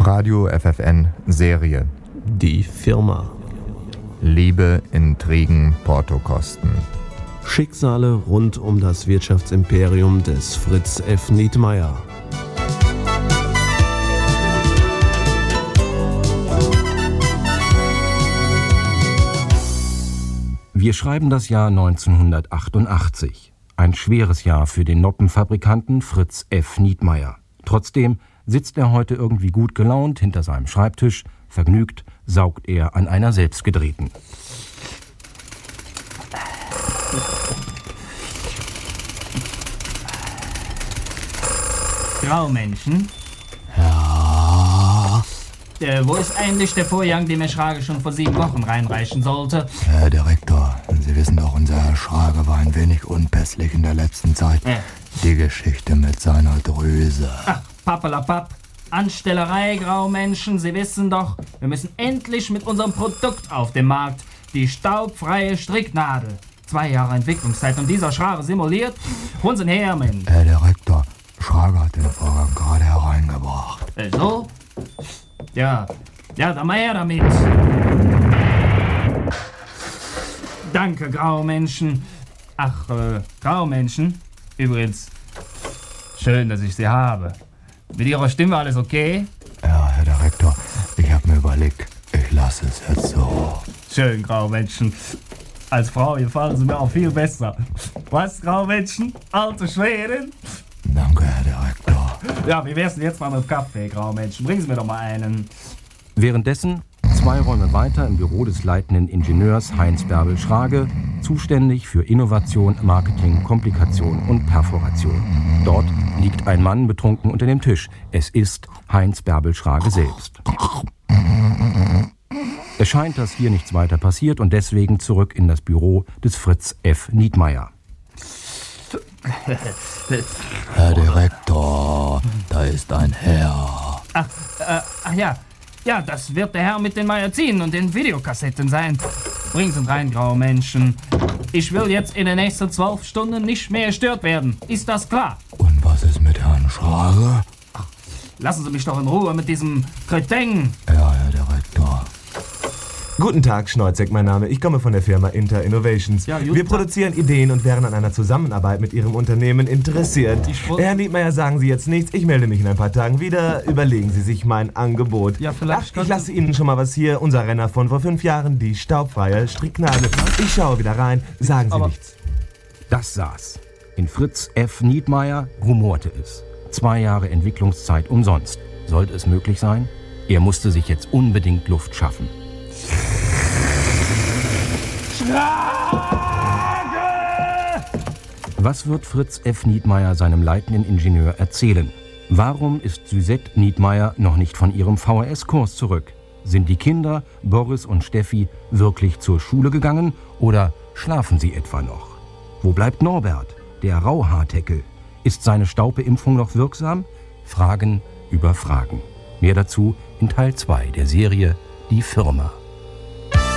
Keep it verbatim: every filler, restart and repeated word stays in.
Radio F F N Serie. Die Firma. Liebe, Intrigen, Portokosten. Schicksale rund um das Wirtschaftsimperium des Fritz F. Nietmeyer. Wir schreiben das Jahr neunzehnhundertachtundachtzig. Ein schweres Jahr für den Noppenfabrikanten Fritz F. Nietmeyer. Trotzdem sitzt er heute irgendwie gut gelaunt hinter seinem Schreibtisch. Vergnügt saugt er an einer selbstgedrehten. Graumenschen? Ja. Äh, wo ist eigentlich der Vorgang, den mir Schrage schon vor sieben Wochen reinreichen sollte? Herr Direktor, Sie wissen doch, unser Herr Schrage war ein wenig unpässlich in der letzten Zeit. Äh. Die Geschichte mit seiner Drüse. Ach, pappelapapp. Anstellerei, Graumenschen, Sie wissen doch, wir müssen endlich mit unserem Produkt auf den Markt. Die staubfreie Stricknadel. Zwei Jahre Entwicklungszeit und dieser Schrage simuliert. Holen Sie ihn her, Mensch. Herr Direktor, Schrage hat den Vorgang gerade hereingebracht. Äh, so? Ja, ja, dann mal her damit. Danke, Graumenschen. Ach, äh, Graumenschen. Übrigens, schön, dass ich Sie habe. Mit Ihrer Stimme alles okay? Ja, Herr Direktor, ich habe mir überlegt, ich lasse es jetzt so. Schön, Graumenschen. Als Frau gefallen Sie mir auch viel besser. Was, Graumenschen? Alte Schweren? Danke, Herr Direktor. Ja, wie wär's denn jetzt mal mit Kaffee, Graumenschen? Bringen Sie mir doch mal einen. Währenddessen zwei Räume weiter im Büro des leitenden Ingenieurs Heinz Bärbel Schrage, zuständig für Innovation, Marketing, Komplikation und Perforation. Dort liegt ein Mann betrunken unter dem Tisch. Es ist Heinz Bärbel Schrage selbst. Es scheint, dass hier nichts weiter passiert und deswegen zurück in das Büro des Fritz F. Nietmeyer. Herr Direktor, da ist ein Herr. Ach, äh, ach ja. Ja, das wird der Herr mit den Magazinen und den Videokassetten sein. Bringen Sie ihn rein, Graumenschen. Ich will jetzt in den nächsten zwölf Stunden nicht mehr gestört werden. Ist das klar? Und was ist mit Herrn Schrage? Ach, lassen Sie mich doch in Ruhe mit diesem Kretin. Ja, Herr Direktor. Guten Tag, Schneuzek, mein Name. Ich komme von der Firma Inter Innovations. Ja, guten Wir Tag. produzieren Ideen und wären an einer Zusammenarbeit mit Ihrem Unternehmen interessiert. Ich wollt- Herr Nietmeyer, sagen Sie jetzt nichts. Ich melde mich in ein paar Tagen wieder. Überlegen Sie sich mein Angebot. Ja, vielleicht Ach, ich lasse Ihnen schon mal was hier. Unser Renner von vor fünf Jahren, die staubfreie Stricknadel. Ich schaue wieder rein. Sagen Sie Aber- nichts. Das saß. In Fritz F. Nietmeyer rumorte es. Zwei Jahre Entwicklungszeit umsonst. Sollte es möglich sein? Er musste sich jetzt unbedingt Luft schaffen. Was wird Fritz F. Nietmeyer seinem leitenden Ingenieur erzählen? Warum ist Suzette Nietmeyer noch nicht von ihrem V H S-Kurs zurück? Sind die Kinder, Boris und Steffi, wirklich zur Schule gegangen oder schlafen sie etwa noch? Wo bleibt Norbert, der Rauhaarteckel? Ist seine Staupeimpfung noch wirksam? Fragen über Fragen. Mehr dazu in Teil zwei der Serie Die Firma.